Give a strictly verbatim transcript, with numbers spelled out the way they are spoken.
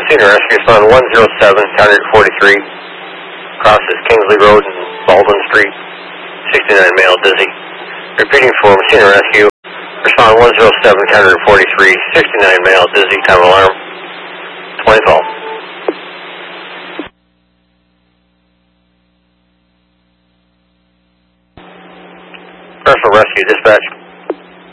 Messina Rescue, respond one zero seven, County forty-three. Crosses Kingsley Road and Baldwin Street. sixty-nine male, dizzy. Repeating for Messina Rescue. Respond one zero seven, County forty-three. sixty-nine male, dizzy. Time alarm. twenty twelve. Personal Rescue, dispatch.